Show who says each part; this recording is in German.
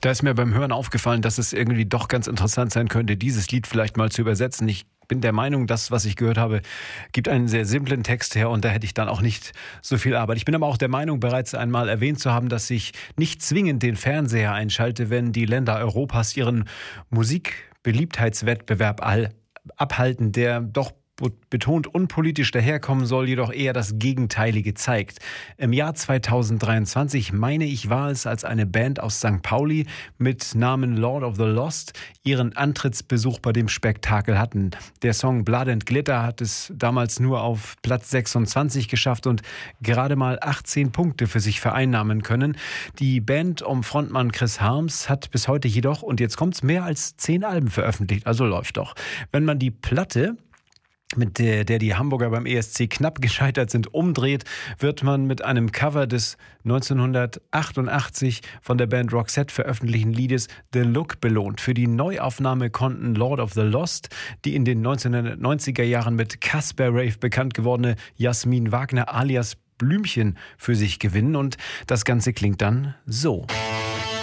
Speaker 1: Da ist mir beim Hören aufgefallen, dass es irgendwie doch ganz interessant sein könnte, dieses Lied vielleicht mal zu übersetzen. Ich bin der Meinung, das, was ich gehört habe, gibt einen sehr simplen Text her und da hätte ich dann auch nicht so viel Arbeit. Ich bin aber auch der Meinung, bereits einmal erwähnt zu haben, dass ich nicht zwingend den Fernseher einschalte, wenn die Länder Europas ihren Musikbeliebtheitswettbewerb abhalten, der doch betont unpolitisch daherkommen soll, jedoch eher das Gegenteilige zeigt. Im Jahr 2023, meine ich, war es, als eine Band aus St. Pauli mit Namen Lord of the Lost ihren Antrittsbesuch bei dem Spektakel hatten. Der Song Blood and Glitter hat es damals nur auf Platz 26 geschafft und gerade mal 18 Punkte für sich vereinnahmen können. Die Band um Frontmann Chris Harms hat bis heute jedoch, und jetzt kommt's, mehr als 10 Alben veröffentlicht, also läuft doch. Wenn man die Platte, mit der die Hamburger beim ESC knapp gescheitert sind, umdreht, wird man mit einem Cover des 1988 von der Band Roxette veröffentlichten Liedes The Look belohnt. Für die Neuaufnahme konnten Lord of the Lost die in den 1990er Jahren mit Casper Rave bekannt gewordene Jasmin Wagner alias Blümchen für sich gewinnen und das Ganze klingt dann so.